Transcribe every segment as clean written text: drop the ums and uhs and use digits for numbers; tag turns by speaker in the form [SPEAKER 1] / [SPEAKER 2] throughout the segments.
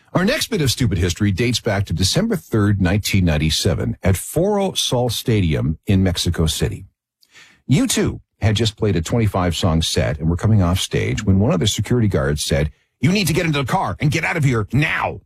[SPEAKER 1] Our next bit of stupid history dates back to December 3rd, 1997 at Foro Sol Stadium in Mexico City. U2 had just played a 25-song set and were coming off stage when one of the security guards said, "You need to get into the car and get out of here now."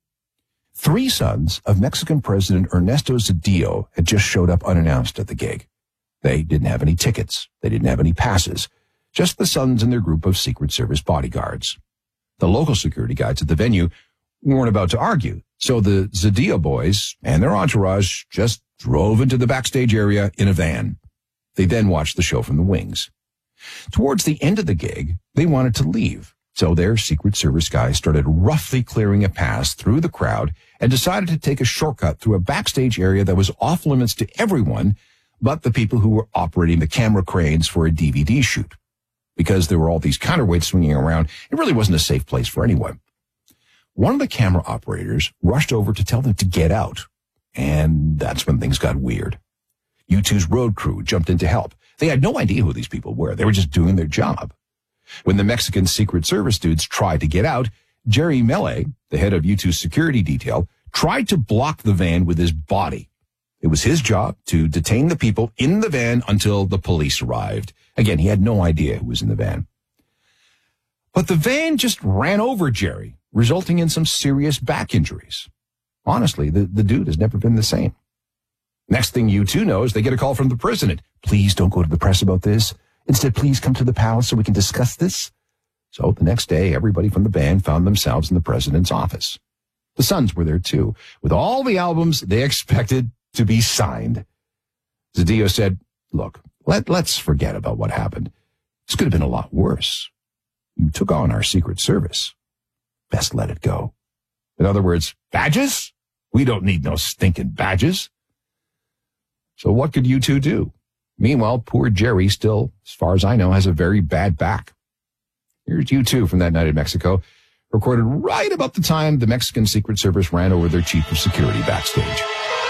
[SPEAKER 1] 3 sons of Mexican President Ernesto Zedillo had just showed up unannounced at the gig. They didn't have any tickets. They didn't have any passes. Just the sons and their group of Secret Service bodyguards. The local security guards at the venue weren't about to argue, so the Zedillo boys and their entourage just drove into the backstage area in a van. They then watched the show from the wings. Towards the end of the gig, they wanted to leave, so their Secret Service guys started roughly clearing a path through the crowd and decided to take a shortcut through a backstage area that was off limits to everyone but the people who were operating the camera cranes for a DVD shoot. Because there were all these counterweights swinging around, it really wasn't a safe place for anyone. One of the camera operators rushed over to tell them to get out, and that's when things got weird. U2's road crew jumped in to help. They had no idea who these people were. They were just doing their job. When the Mexican Secret Service dudes tried to get out, Jerry Mele, the head of U2's security detail, tried to block the van with his body. It was his job to detain the people in the van until the police arrived. Again, he had no idea who was in the van. But the van just ran over Jerry, resulting in some serious back injuries. Honestly, the dude has never been the same. Next thing U2 knows, they get a call from the president. "Please don't go to the press about this. Instead, please come to the palace so we can discuss this." So the next day, everybody from the band found themselves in the president's office. The sons were there too, with all the albums they expected to be signed. Zedillo said, "Look, let's forget about what happened. This could have been a lot worse. You took on our Secret Service. Best let it go." In other words, badges? We don't need no stinking badges. So what could U2 do? Meanwhile, poor Jerry still, as far as I know, has a very bad back. Here's U2 from that night in Mexico, recorded right about the time the Mexican Secret Service ran over their chief of security backstage.